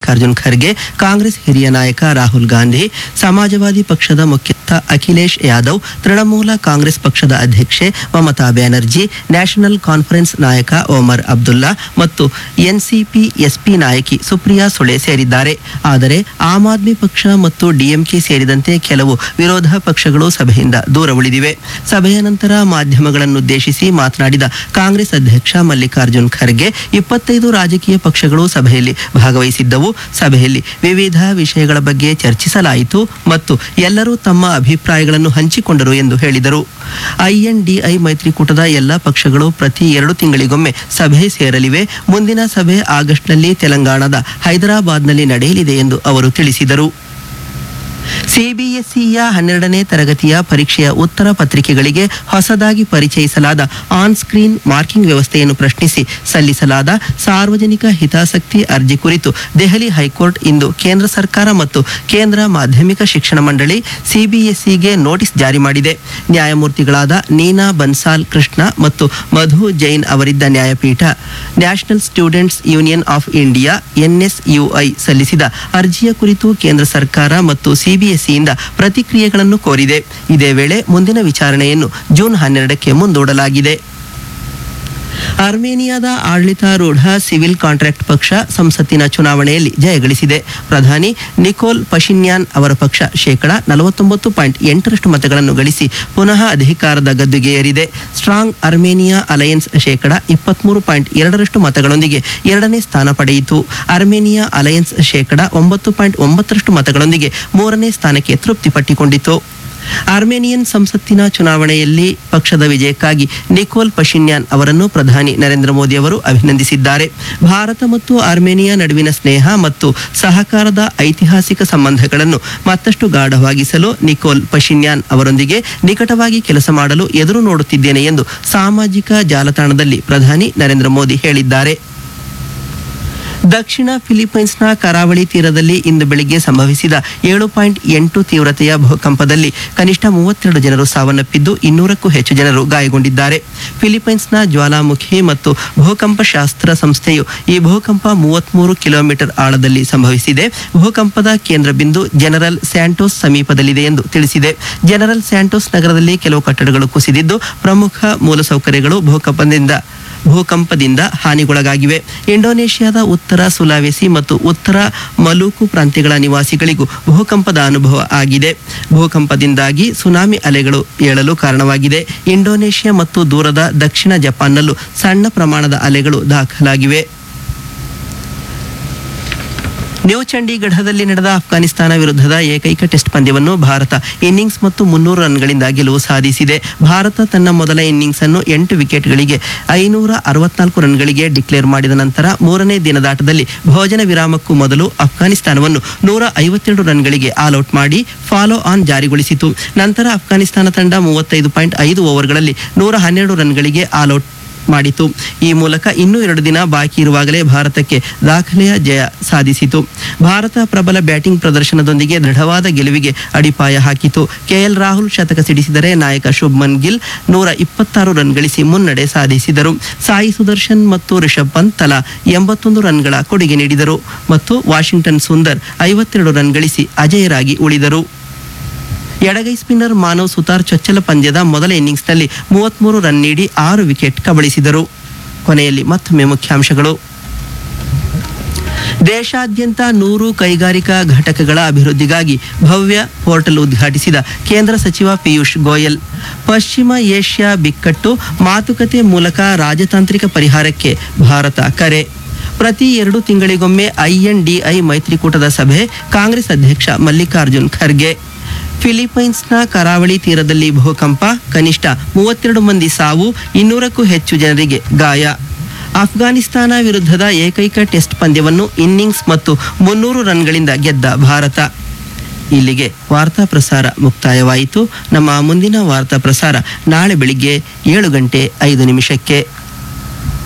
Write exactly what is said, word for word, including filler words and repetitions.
ಮಲ್ಲಿಕಾರ್ಜುನ್ ಖರ್ಗೆ, ಕಾಂಗ್ರೆಸ್ ಹಿರಿಯ ನಾಯಕ ರಾಹುಲ್ ಗಾಂಧಿ, ಸಮಾಜವಾದಿ ಪಕ್ಷದ ಮುಖ್ಯಸ್ಥ ಅಖಿಲೇಶ್ ಯಾದವ್, ತೃಣಮೂಲ ಕಾಂಗ್ರೆಸ್ ಪಕ್ಷದ ಅಧ್ಯಕ್ಷೆ ಮಮತಾ ಬ್ಯಾನರ್ಜಿ, ನ್ಯಾಷನಲ್ ಕಾನ್ಫರೆನ್ಸ್ ನಾಯಕ ಒಮರ್ ಅಬ್ದುಲ್ಲಾ ಮತ್ತು ಎನ್ಸಿಪಿ ಎಸ್ಪಿ ನಾಯಕಿ ಸುಪ್ರಿಯಾ ಸುಳೆ ಸೇರಿದ್ದಾರೆ. ಆದರೆ ಆಮ್ ಆದ್ಮಿ ಪಕ್ಷ ಮತ್ತು ಡಿಎಂಕೆ ಸೇರಿದಂತೆ ಕೆಲವು ವಿರೋಧ ಪಕ್ಷಗಳು ಸಭೆಯಿಂದ ದೂರ ಉಳಿದಿವೆ. ಸಭೆಯ ನಂತರ ಮಾಧ್ಯಮಗಳನ್ನುದ್ದೇಶಿಸಿ ಮಾತನಾಡಿದ ಕಾಂಗ್ರೆಸ್ ಅಧ್ಯಕ್ಷ ಮಲ್ಲಿಕಾರ್ಜುನ್ ಖರ್ಗೆ, ಇಪ್ಪತ್ತೈದು ರಾಜಕೀಯ ಪಕ್ಷಗಳು ಸಭೆಯಲ್ಲಿ ಭಾಗವಹಿಸಿದ್ದವು. ಸಭೆಯಲ್ಲಿ ವಿವಿಧ ವಿಷಯಗಳ ಬಗ್ಗೆ ಚರ್ಚಿಸಲಾಯಿತು ಮತ್ತು ಎಲ್ಲರೂ ತಮ್ಮ ಅಭಿಪ್ರಾಯಗಳನ್ನು ಹಂಚಿಕೊಂಡರು ಎಂದು ಹೇಳಿದರು. ಐಎನ್ಡಿಐ ಮೈತ್ರಿಕೂಟದ ಎಲ್ಲ ಪಕ್ಷಗಳು ಪ್ರತಿ ಎರಡು ತಿಂಗಳಿಗೊಮ್ಮೆ ಸಭೆ ಸೇರಲಿವೆ. ಮುಂದಿನ ಸಭೆ ಆಗಸ್ಟ್ನಲ್ಲಿ ತೆಲಂಗಾಣದ ಹೈದರಾಬಾದ್ನಲ್ಲಿ ನಡೆಯಲಿದೆ ಎಂದು ಅವರು ತಿಳಿಸಿದರು. ಸಿಬಿಎಸ್ಇಯ ಹನ್ನೆರಡನೇ ತರಗತಿಯ ಪರೀಕ್ಷೆಯ ಉತ್ತರ ಪತ್ರಿಕೆಗಳಿಗೆ ಹೊಸದಾಗಿ ಪರಿಚಯಿಸಲಾದ ಆನ್ ಸ್ಕ್ರೀನ್ ಮಾರ್ಕಿಂಗ್ ವ್ಯವಸ್ಥೆಯನ್ನು ಪ್ರಶ್ನಿಸಿ ಸಲ್ಲಿಸಲಾದ ಸಾರ್ವಜನಿಕ ಹಿತಾಸಕ್ತಿ ಅರ್ಜಿ ಕುರಿತು ದೆಹಲಿ ಹೈಕೋರ್ಟ್ ಇಂದು ಕೇಂದ್ರ ಸರ್ಕಾರ ಮತ್ತು ಕೇಂದ್ರ ಮಾಧ್ಯಮಿಕ ಶಿಕ್ಷಣ ಮಂಡಳಿ ಸಿಬಿಎಸ್ಇಗೆ ನೋಟಿಸ್ ಜಾರಿ ಮಾಡಿದೆ. ನ್ಯಾಯಮೂರ್ತಿಗಳಾದ ನೀನಾ ಬನ್ಸಾಲ್ ಕೃಷ್ಣ ಮತ್ತು ಮಧು ಜೈನ್ ಅವರಿದ್ದ ನ್ಯಾಯಪೀಠ national students union of India NSUI ಸಲ್ಲಿಸಿದ ಅರ್ಜಿಯ ಕುರಿತು ಕೇಂದ್ರ ಸರ್ಕಾರ ಮತ್ತು ಸಿಬಿಎಸ್ಇಯಿಂದ ಪ್ರತಿಕ್ರಿಯೆಗಳನ್ನು ಕೋರಿದೆ. ಇದೇ ವೇಳೆ ಮುಂದಿನ ವಿಚಾರಣೆಯನ್ನು ಜೂನ್ ಹನ್ನೆರಡಕ್ಕೆ ಮುಂದೂಡಲಾಗಿದೆ. ಅರ್ಮೇನಿಯಾದ ಆಡಳಿತಾರೂಢ ಸಿವಿಲ್ ಕಾಂಟ್ರಾಕ್ಟ್ ಪಕ್ಷ ಸಂಸತ್ತಿನ ಚುನಾವಣೆಯಲ್ಲಿ ಜಯಗಳಿಸಿದೆ. ಪ್ರಧಾನಿ ನಿಕೋಲ್ ಪಶಿನ್ಯಾನ್ ಅವರ ಪಕ್ಷ ಶೇಕಡಾ ನಲವತ್ತೊಂಬತ್ತು ಪಾಯಿಂಟ್ ಎಂಟರಷ್ಟು ಮತಗಳನ್ನು ಗಳಿಸಿ ಪುನಃ ಅಧಿಕಾರದ ಗದ್ದುಗೆ ಏರಿದೆ. ಸ್ಟ್ರಾಂಗ್ ಅರ್ಮೇನಿಯಾ ಅಲಯನ್ಸ್ ಶೇಕಡಾ ಇಪ್ಪತ್ಮೂರು ಪಾಯಿಂಟ್ ಎರಡರಷ್ಟು ಮತಗಳೊಂದಿಗೆ ಎರಡನೇ ಸ್ಥಾನ ಪಡೆಯಿತು. ಅರ್ಮೇನಿಯಾ ಅಲಯನ್ಸ್ ಶೇಕಡಾ ಒಂಬತ್ತು ಪಾಯಿಂಟ್ ಒಂಬತ್ತರಷ್ಟು ಮತಗಳೊಂದಿಗೆ ಮೂರನೇ ಸ್ಥಾನಕ್ಕೆ ತೃಪ್ತಿಪಟ್ಟಿಕೊಂಡಿತು. ಆರ್ಮೇನಿಯನ್ ಸಂಸತ್ತಿನ ಚುನಾವಣೆಯಲ್ಲಿ ಪಕ್ಷದ ವಿಜಯಕ್ಕಾಗಿ ನಿಕೋಲ್ ಪಶಿನ್ಯಾನ್ ಅವರನ್ನು ಪ್ರಧಾನಿ ನರೇಂದ್ರ ಮೋದಿ ಅವರು ಅಭಿನಂದಿಸಿದ್ದಾರೆ. ಭಾರತ ಮತ್ತು ಆರ್ಮೇನಿಯಾ ನಡುವಿನ ಸ್ನೇಹ ಮತ್ತು ಸಹಕಾರದ ಐತಿಹಾಸಿಕ ಸಂಬಂಧಗಳನ್ನು ಮತ್ತಷ್ಟು ಗಾಢವಾಗಿಸಲು ನಿಕೋಲ್ ಪಶಿನ್ಯಾನ್ ಅವರೊಂದಿಗೆ ನಿಕಟವಾಗಿ ಕೆಲಸ ಮಾಡಲು ಎದುರು ನೋಡುತ್ತಿದ್ದೇನೆ ಎಂದು ಸಾಮಾಜಿಕ ಜಾಲತಾಣದಲ್ಲಿ ಪ್ರಧಾನಿ ನರೇಂದ್ರ ಮೋದಿ ಹೇಳಿದ್ದಾರೆ. ದಕ್ಷಿಣ ಫಿಲಿಪೈನ್ಸ್ನ ಕರಾವಳಿ ತೀರದಲ್ಲಿ ಇಂದು ಬೆಳಿಗ್ಗೆ ಸಂಭವಿಸಿದ ಏಳು ಪಾಯಿಂಟ್ ಎಂಟು ತೀವ್ರತೆಯ ಭೂಕಂಪದಲ್ಲಿ ಕನಿಷ್ಠ ಮೂವತ್ತೆರಡು ಜನರು ಸಾವನ್ನಪ್ಪಿದ್ದು ಇನ್ನೂರಕ್ಕೂ ಹೆಚ್ಚು ಜನರು ಗಾಯಗೊಂಡಿದ್ದಾರೆ. ಫಿಲಿಪೈನ್ಸ್ನ ಜ್ವಾಲಾಮುಖಿ ಮತ್ತು ಭೂಕಂಪ ಶಾಸ್ತ್ರ ಸಂಸ್ಥೆಯು ಈ ಭೂಕಂಪ ಮೂವತ್ಮೂರು ಕಿಲೋಮೀಟರ್ ಆಳದಲ್ಲಿ ಸಂಭವಿಸಿದೆ. ಭೂಕಂಪದ ಕೇಂದ್ರ ಬಿಂದು ಜನರಲ್ ಸ್ಯಾಂಟೋಸ್ ಸಮೀಪದಲ್ಲಿದೆ ಎಂದು ತಿಳಿಸಿದೆ. ಜನರಲ್ ಸ್ಯಾಂಟೋಸ್ ನಗರದಲ್ಲಿ ಕೆಲವು ಕಟ್ಟಡಗಳು ಕುಸಿದಿದ್ದು ಪ್ರಮುಖ ಮೂಲಸೌಕರ್ಯಗಳು ಭೂಕಂಪದಿಂದ ಭೂಕಂಪದಿಂದ ಹಾನಿಗೊಳಗಾಗಿವೆ. ಇಂಡೋನೇಷ್ಯಾದ ಉತ್ತರ ಸುಲಾವೆಸಿ ಮತ್ತು ಉತ್ತರ ಮಲೂಕು ಪ್ರಾಂತ್ಯಗಳ ನಿವಾಸಿಗಳಿಗೂ ಭೂಕಂಪದ ಅನುಭವ ಆಗಿದೆ. ಭೂಕಂಪದಿಂದಾಗಿ ಸುನಾಮಿ ಅಲೆಗಳು ಏಳಲು ಕಾರಣವಾಗಿದೆ. ಇಂಡೋನೇಷ್ಯಾ ಮತ್ತು ದೂರದ ದಕ್ಷಿಣ ಜಪಾನ್ನಲ್ಲೂ ಸಣ್ಣ ಪ್ರಮಾಣದ ಅಲೆಗಳು ದಾಖಲಾಗಿವೆ. ನ್ಯೂ ಚಂಡೀಗಢದಲ್ಲಿ ನಡೆದ ಅಫ್ಘಾನಿಸ್ತಾನ ವಿರುದ್ಧದ ಏಕೈಕ ಟೆಸ್ಟ್ ಪಂದ್ಯವನ್ನು ಭಾರತ ಇನ್ನಿಂಗ್ಸ್ ಮತ್ತು ಮುನ್ನೂರು ರನ್ಗಳಿಂದ ಗೆಲುವು ಸಾಧಿಸಿದೆ. ಭಾರತ ತನ್ನ ಮೊದಲ ಇನ್ನಿಂಗ್ಸ್ ಅನ್ನು ಎಂಟು ವಿಕೆಟ್ಗಳಿಗೆ ಐನೂರ ಅರವತ್ನಾಲ್ಕು ರನ್ಗಳಿಗೆ ಡಿಕ್ಲೇರ್ ಮಾಡಿದ ನಂತರ ಮೂರನೇ ದಿನದಾಟದಲ್ಲಿ ಭೋಜನ ವಿರಾಮಕ್ಕೂ ಮೊದಲು ಅಫ್ಘಾನಿಸ್ತಾನವನ್ನು ನೂರ ಐವತ್ತೆರಡು ರನ್ಗಳಿಗೆ ಆಲ್ಔಟ್ ಮಾಡಿ ಫಾಲೋ ಆನ್ ಜಾರಿಗೊಳಿಸಿತು. ನಂತರ ಅಫ್ಘಾನಿಸ್ತಾನ ತಂಡ ಮೂವತ್ತೈದು ಪಾಯಿಂಟ್ ಐದು ಓವರ್ಗಳಲ್ಲಿ ನೂರ ಹನ್ನೆರಡು ರನ್ಗಳಿಗೆ ಆಲ್ಔಟ್ ಮಾಡಿತು. ಈ ಮೂಲಕ ಇನ್ನೂ ಎರಡು ದಿನ ಬಾಕಿ ಇರುವಾಗಲೇ ಭಾರತಕ್ಕೆ ದಾಖಲೆಯ ಜಯ ಸಾಧಿಸಿತು. ಭಾರತ ಪ್ರಬಲ ಬ್ಯಾಟಿಂಗ್ ಪ್ರದರ್ಶನದೊಂದಿಗೆ ದೃಢವಾದ ಗೆಲುವಿಗೆ ಅಡಿಪಾಯ ಹಾಕಿತು. ಕೆಎಲ್ ರಾಹುಲ್ ಶತಕ ಸಿಡಿಸಿದರೆ ನಾಯಕ ಶುಭ್ಮನ್ ಗಿಲ್ ನೂರ ಇಪ್ಪತ್ತಾರು ರನ್ ಗಳಿಸಿ ಮುನ್ನಡೆ ಸಾಧಿಸಿದರು. ಸಾಯಿ ಸುದರ್ಶನ್ ಮತ್ತು ರಿಷಬ್ ಪಂತ್ ತಲಾ ಎಂಬತ್ತೊಂದು ರನ್ಗಳ ಕೊಡುಗೆ ನೀಡಿದರು ಮತ್ತು ವಾಷಿಂಗ್ಟನ್ ಸುಂದರ್ ಐವತ್ತೆರಡು ರನ್ ಗಳಿಸಿ ಅಜೇಯರಾಗಿ ಉಳಿದರು. ಎಡಗೈ ಸ್ಪಿನ್ನರ್ ಮಾನವ್ ಸುತಾರ್ ಚೊಚ್ಚಲ ಪಂದ್ಯದ ಮೊದಲ ಇನ್ನಿಂಗ್ಸ್ನಲ್ಲಿ ಮೂವತ್ಮೂರು ರನ್ ನೀಡಿ ಆರು ವಿಕೆಟ್ ಕಬಳಿಸಿದರು. ಕೊನೆಯಲ್ಲಿ ಮತ್ತೊಮ್ಮೆ ಮುಖ್ಯಾಂಶಗಳು. ದೇಶಾದ್ಯಂತ ನೂರು ಕೈಗಾರಿಕಾ ಘಟಕಗಳ ಅಭಿವೃದ್ಧಿಗಾಗಿ ಭವ್ಯ ಪೋರ್ಟಲ್ ಉದ್ಘಾಟಿಸಿದ ಕೇಂದ್ರ ಸಚಿವ ಪಿಯೂಷ್ ಗೋಯಲ್. ಪಶ್ಚಿಮ ಏಷ್ಯಾ ಬಿಕ್ಕಟ್ಟು ಮಾತುಕತೆ ಮೂಲಕ ರಾಜತಾಂತ್ರಿಕ ಪರಿಹಾರಕ್ಕೆ ಭಾರತ ಕರೆ. ಪ್ರತಿ ಎರಡು ತಿಂಗಳಿಗೊಮ್ಮೆ ಐಎನ್ಡಿಐ ಮೈತ್ರಿಕೂಟದ ಸಭೆ, ಕಾಂಗ್ರೆಸ್ ಅಧ್ಯಕ್ಷ ಮಲ್ಲಿಕಾರ್ಜುನ್ ಖರ್ಗೆ. ಫಿಲಿಪೈನ್ಸ್ನ ಕರಾವಳಿ ತೀರದಲ್ಲಿ ಭೂಕಂಪ, ಕನಿಷ್ಠ ಮೂವತ್ತೆರಡು ಮಂದಿ ಸಾವು, ಇನ್ನೂರಕ್ಕೂ ಹೆಚ್ಚು ಜನರಿಗೆ ಗಾಯ. ಅಫ್ಘಾನಿಸ್ತಾನ ವಿರುದ್ಧದ ಏಕೈಕ ಟೆಸ್ಟ್ ಪಂದ್ಯವನ್ನು ಇನ್ನಿಂಗ್ಸ್ ಮತ್ತು ಮುನ್ನೂರು ರನ್ಗಳಿಂದ ಗೆದ್ದ ಭಾರತ. ಇಲ್ಲಿಗೆ ವಾರ್ತಾ ಪ್ರಸಾರ ಮುಕ್ತಾಯವಾಯಿತು. ನಮ್ಮ ಮುಂದಿನ ವಾರ್ತಾ ಪ್ರಸಾರ ನಾಳೆ ಬೆಳಿಗ್ಗೆ ಏಳು ಗಂಟೆ ಐದು ನಿಮಿಷಕ್ಕೆ.